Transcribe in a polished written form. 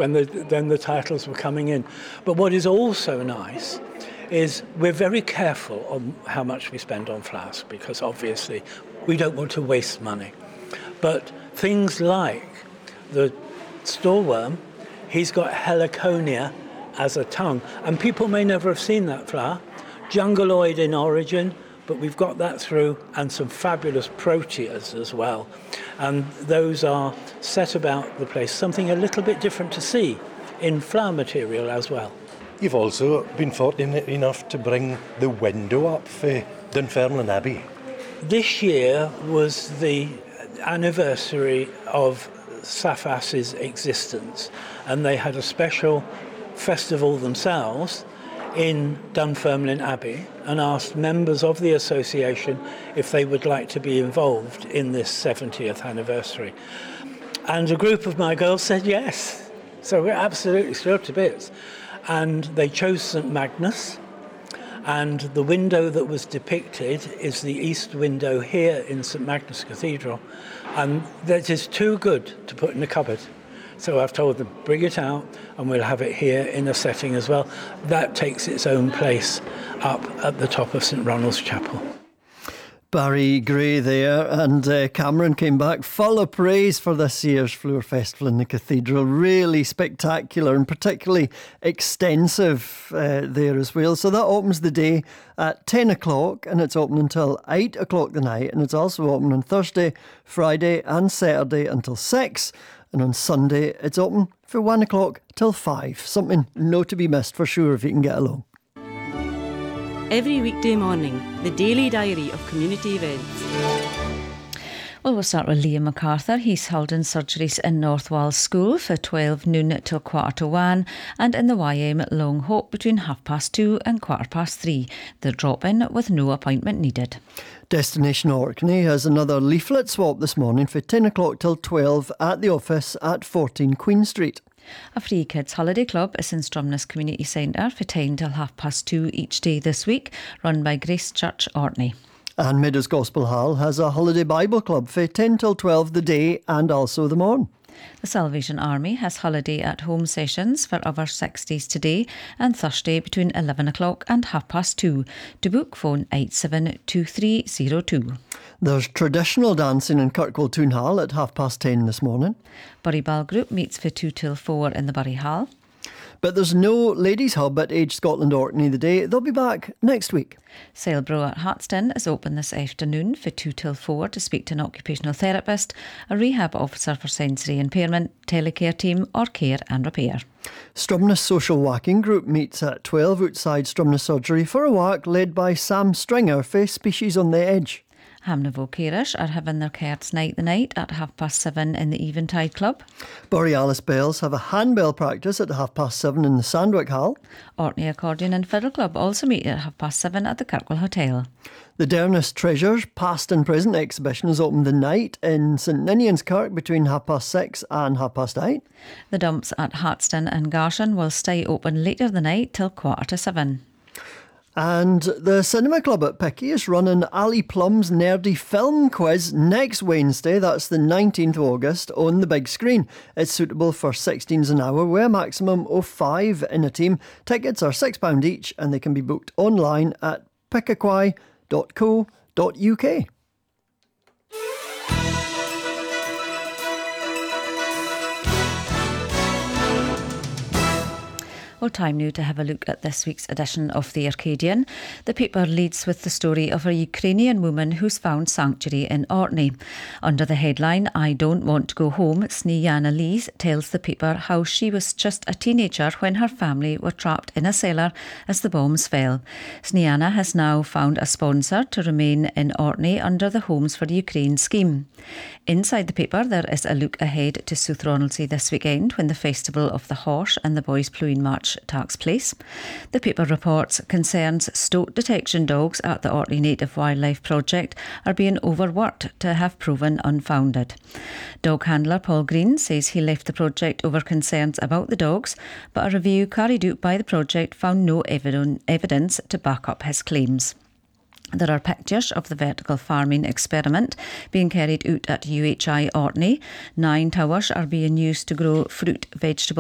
when the titles were coming in. But what is also nice is we're very careful on how much we spend on flowers, because obviously we don't want to waste money. But things like the stallworm, he's got heliconia as a tongue, and people may never have seen that flower. Jungleoid in origin, but we've got that through, and some fabulous proteas as well. And those are set about the place, something a little bit different to see in flower material as well. You've also been fortunate enough to bring the window up for Dunfermline Abbey. This year was the anniversary of SAFAS's existence, and they had a special festival themselves in Dunfermline Abbey and asked members of the association if they would like to be involved in this 70th anniversary. And a group of my girls said yes. So we're absolutely thrilled to bits. And they chose St Magnus, and the window that was depicted is the east window here in St Magnus Cathedral, and that is too good to put in a cupboard. So I've told them, bring it out and we'll have it here in a setting as well. That takes its own place up at the top of St Ronald's Chapel. Barry Gray there, and Cameron came back full of praise for this year's Flower Festival in the Cathedral. Really spectacular and particularly extensive there as well. So that opens the day at 10 o'clock and it's open until 8 o'clock the night, and it's also open on Thursday, Friday and Saturday until 6. And on Sunday it's open for 1 o'clock till 5. Something not to be missed for sure if you can get along. Every weekday morning, the daily diary of community events. Well, we'll start with Liam MacArthur. He's held in surgeries in North Wales School for 12 noon till 1:15, and in the YM at Long Hope between 2:30 and 3:15. The drop-in with no appointment needed. Destination Orkney has another leaflet swap this morning for 10 o'clock till 12 at the office at 14 Queen Street. A free kids holiday club is in Stromness Community Centre for 10 till 2:30 each day this week, run by Grace Church Orkney. And Meadows Gospel Hall has a holiday Bible club for 10 till 12 the day and also the morn. The Salvation Army has holiday at home sessions for over 60s today and Thursday between 11 o'clock and 2:30. To book, phone 872302. There's traditional dancing in Kirkwall Town Hall at 10:30 this morning. Bury Ball Group meets for 2 till 4 in the Bury Hall. But there's no ladies' hub at Age Scotland Orkney today. They'll be back next week. Sailbro at Hartston is open this afternoon for 2 till 4 to speak to an occupational therapist, a rehab officer for sensory impairment, telecare team or care and repair. Stromness Social Walking Group meets at 12 outside Stromness Surgery for a walk led by Sam Stringer for Species on the Edge. Hamnavoe Carers are having their Cards Night the night at 7:30 in the Eventide Club. Borealis Bells have a handbell practice at 7:30 in the Sandwick Hall. Orkney Accordion and Fiddle Club also meet at 7:30 at the Kirkwall Hotel. The Derness Treasures Past and Present exhibition is open tonight in St Ninian's Kirk between 6:30 and 8:30. The Dumps at Hartston and Garshin will stay open later the night till 7:15. And the Cinema Club at Picky is running Ali Plum's Nerdy Film Quiz next Wednesday, that's the 19th of August, on the big screen. It's suitable for 16s an hour with a maximum of 5 in a team. Tickets are £6 each and they can be booked online at pickaqui.co.uk. Well, time now to have a look at this week's edition of The Arcadian. The paper leads with the story of a Ukrainian woman who's found sanctuary in Orkney. Under the headline, I Don't Want to Go Home, Sneejana Lees tells the paper how she was just a teenager when her family were trapped in a cellar as the bombs fell. Sneejana has now found a sponsor to remain in Orkney under the Homes for Ukraine scheme. Inside the paper, there is a look ahead to South Ronaldsay this weekend when the Festival of the Horse and the Boys Pluine March takes place. The paper reports concerns stoat detection dogs at the Orkney Native Wildlife Project are being overworked to have proven unfounded. Dog handler Paul Green says he left the project over concerns about the dogs, but a review carried out by the project found no evidence to back up his claims. There are pictures of the vertical farming experiment being carried out at UHI Orkney. 9 towers are being used to grow fruit, vegetables